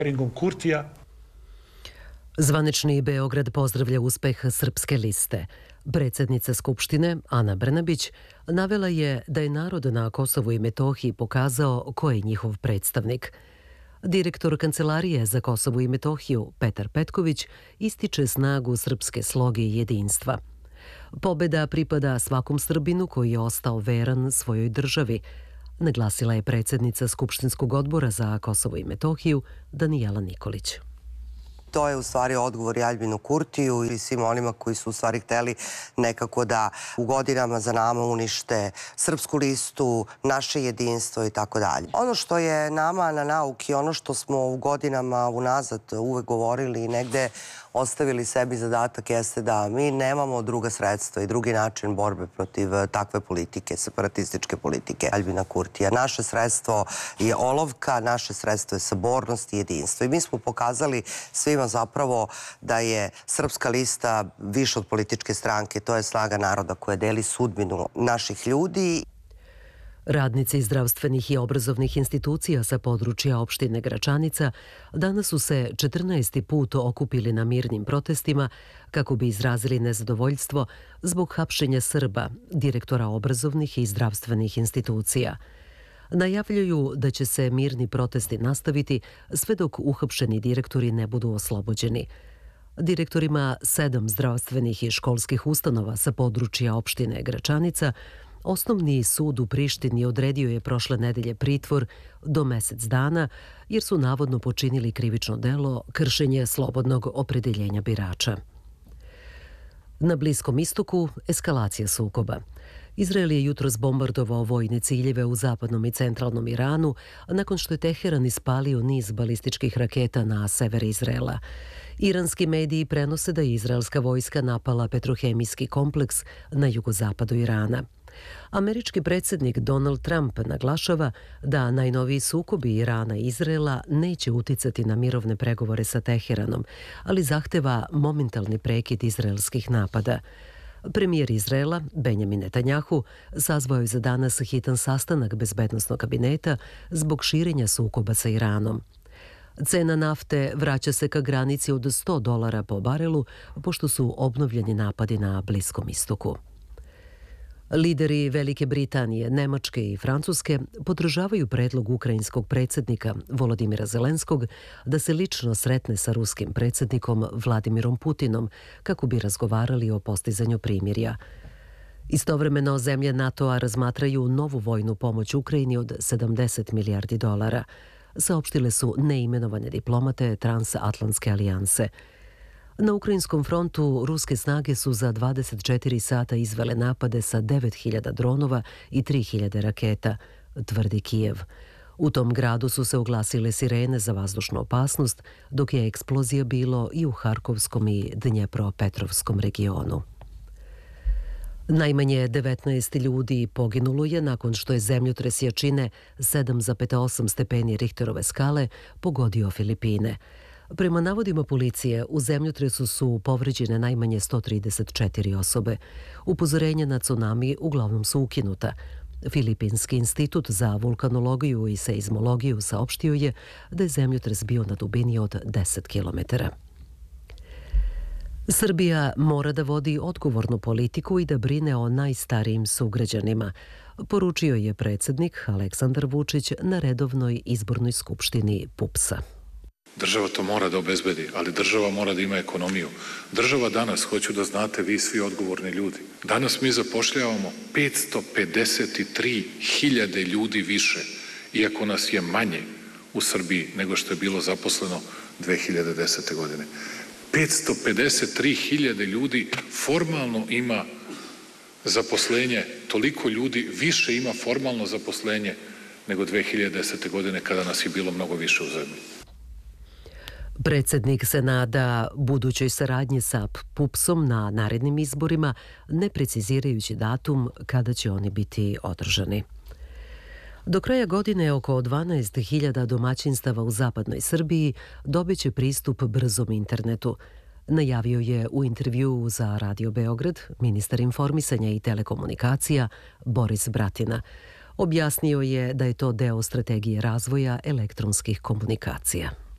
Ringom Kurtija. Zvanični Beograd pozdravlja uspeh Srpske liste. Predsjednica Skupštine, Ana Brnabić, navela je da je narod na Kosovu i Metohiji pokazao ko je njihov predstavnik. Direktor Kancelarije za Kosovo i Metohiju, Petar Petković, ističe snagu srpske sloge i jedinstva. Pobeda pripada svakom Srbinu koji je ostao veran svojoj državi, naglasila je predsjednica Skupštinskog odbora za Kosovo i Metohiju, Danijela Nikolić. To je u stvari odgovor i Aljbinu Kurtiju i svim onima koji su u stvari hteli nekako da u godinama za nama unište Srpsku listu, naše jedinstvo i tako dalje. Ono što je nama na nauki, ono što smo u godinama unazad uvek govorili i negde ostavili sebi zadatak jeste da mi nemamo druga sredstva i drugi način borbe protiv takve politike, separatističke politike Aljbina Kurtija. Naše sredstvo je olovka, naše sredstvo je sabornost i jedinstvo. I mi smo pokazali svima zapravo da je Srpska lista više od političke stranke, to je snaga naroda koja deli sudbinu naših ljudi. Radnici zdravstvenih i obrazovnih institucija sa područja opštine Gračanica danas su se 14. put okupili na mirnim protestima kako bi izrazili nezadovoljstvo zbog hapšenja Srba, direktora obrazovnih i zdravstvenih institucija. Najavljuju da će se mirni protesti nastaviti sve dok uhapšeni direktori ne budu oslobođeni. Direktorima 7 zdravstvenih i školskih ustanova sa područja opštine Gračanica Osnovni sud u Prištini odredio je prošle nedelje pritvor do mesec dana jer su navodno počinili krivično delo kršenje slobodnog opredeljenja birača. Na Bliskom istoku eskalacija sukoba. Izrael je jutros bombardovao vojne ciljeve u zapadnom i centralnom Iranu nakon što je Teheran ispalio niz balističkih raketa na sever Izraela. Iranski mediji prenose da je izraelska vojska napala petrohemijski kompleks na jugozapadu Irana. Američki predsjednik Donald Trump naglašava da najnoviji sukobi Irana i Izraela neće uticati na mirovne pregovore sa Teheranom, ali zahteva momentalni prekid izraelskih napada. Premijer Izraela, Benjamin Netanjahu, sazvao je za danas hitan sastanak bezbednosnog kabineta zbog širenja sukoba sa Iranom. Cena nafte vraća se ka granici od $100 po barelu, pošto su obnovljeni napadi na Bliskom istoku. Lideri Velike Britanije, Nemačke i Francuske podržavaju predlog ukrajinskog predsjednika Volodimira Zelenskog da se lično sretne sa ruskim predsjednikom Vladimirom Putinom kako bi razgovarali o postizanju primirja. Istovremeno zemlje NATO-a razmatraju novu vojnu pomoć Ukrajini od $70 milijardi, saopštile su neimenovane diplomate Transatlantske alijanse. Na ukrajinskom frontu ruske snage su za 24 sata izvele napade sa 9.000 dronova i 3.000 raketa, tvrdi Kijev. U tom gradu su se oglasile sirene za vazdušnu opasnost, dok je eksplozija bilo i u Harkovskom i Dnjepropetrovskom regionu. Najmanje 19 ljudi poginulo je nakon što je zemljotres jačine 7,8 stepeni Richterove skale pogodio Filipine. Prema navodima policije, u zemljotresu su povređene najmanje 134 osobe. Upozorenja na tsunami uglavnom su ukinuta. Filipinski institut za vulkanologiju i seizmologiju saopštio je da je zemljotres bio na dubini od 10 kilometara. Srbija mora da vodi odgovornu politiku i da brine o najstarijim sugrađanima, poručio je predsjednik Aleksandar Vučić na redovnoj izbornoj skupštini PUPS-a. Država to mora da obezbedi, ali država mora da ima ekonomiju. Država danas, hoću da znate vi svi odgovorni ljudi, danas mi zapošljavamo 553.000 ljudi više, iako nas je manje u Srbiji nego što je bilo zaposleno 2010. godine. 553.000 ljudi formalno ima zaposlenje, toliko ljudi više ima formalno zaposlenje nego 2010. godine kada nas je bilo mnogo više u zemlji. Predsjednik se nada budućoj saradnji sa PUPS-om na narednim izborima, ne precizirajući datum kada će oni biti održani. Do kraja godine oko 12.000 domaćinstava u zapadnoj Srbiji dobit će pristup brzom internetu. Najavio je u intervjuu za Radio Beograd ministar informisanja i telekomunikacija Boris Bratina. Objasnio je da je to deo strategije razvoja elektronskih komunikacija.